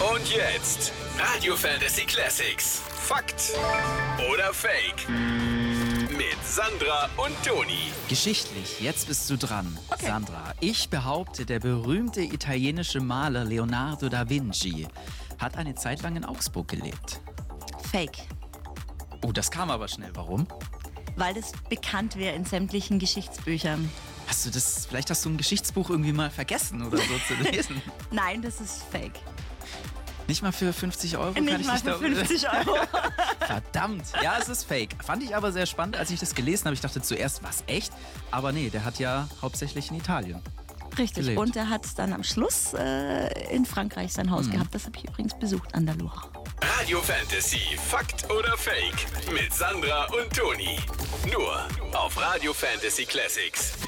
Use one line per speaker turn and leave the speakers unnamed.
Und jetzt Radio Fantasy Classics. Fakt oder Fake? Mit Sandra und Toni.
Geschichtlich, jetzt bist du dran. Okay. Sandra, ich behaupte, der berühmte italienische Maler Leonardo da Vinci hat eine Zeit lang in Augsburg gelebt.
Fake.
Oh, das kam aber schnell. Warum?
Weil das bekannt wäre in sämtlichen Geschichtsbüchern.
Vielleicht hast du ein Geschichtsbuch irgendwie mal vergessen oder so zu lesen.
Nein, das ist Fake.
Nicht mal für 50 Euro?
Nicht mal für 50 Euro.
Verdammt, ja, es ist Fake. Fand ich aber sehr spannend, als ich das gelesen habe. Ich dachte zuerst, was, echt? Aber nee, der hat ja hauptsächlich in Italien
Richtig,
gelebt.
Und er hat dann am Schluss in Frankreich sein Haus gehabt. Das habe ich übrigens besucht an der Loire.
Radio Fantasy, Fakt oder Fake? Mit Sandra und Toni. Nur auf Radio Fantasy Classics.